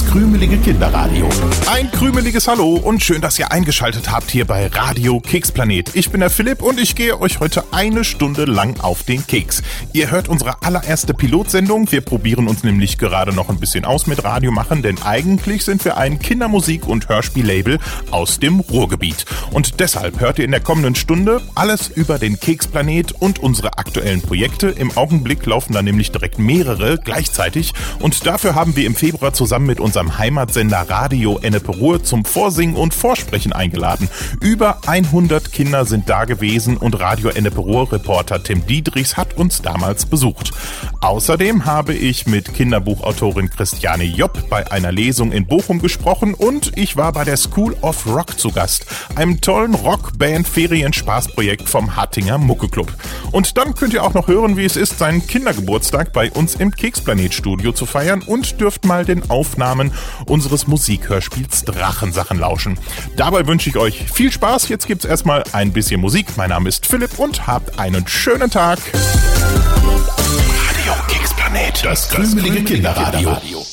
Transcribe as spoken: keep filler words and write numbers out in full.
krümelige Kinderradio. Ein krümeliges Hallo und schön, dass ihr eingeschaltet habt hier bei Radio Keksplanet. Ich bin der Philipp und ich gehe euch heute eine Stunde lang auf den Keks. Ihr hört unsere allererste Pilotsendung. Wir probieren uns nämlich gerade noch ein bisschen aus mit Radio machen, denn eigentlich sind wir ein Kindermusik- und Hörspiellabel aus dem Ruhrgebiet. Und deshalb hört ihr in der kommenden Stunde alles über den Keksplanet und unsere aktuellen Projekte. Im Augenblick laufen da nämlich direkt mehrere gleichzeitig und dafür haben wir im Februar zusammen mit unserem Heimatsender Radio Ennepe-Ruhr zum Vorsingen und Vorsprechen eingeladen. Über hundert Kinder sind da gewesen und Radio Ennepe-Ruhr-Reporter Tim Diedrichs hat uns damals besucht. Außerdem habe ich mit Kinderbuchautorin Christiane Jopp bei einer Lesung in Bochum gesprochen und ich war bei der School of Rock zu Gast, einem tollen Rockband-Ferien-Spaßprojekt vom Hattinger Mucke-Club. Und dann könnt ihr auch noch hören, wie es ist, seinen Kindergeburtstag bei uns im Keksplanet-Studio zu feiern und dürft mal den Aufnahmen unseres Musikhörspiels Drachensachen lauschen. Dabei wünsche ich euch viel Spaß. Jetzt gibt's erstmal ein bisschen Musik. Mein Name ist Philipp und habt einen schönen Tag. Radio Keksplanet. Das krümelige Kinderradio.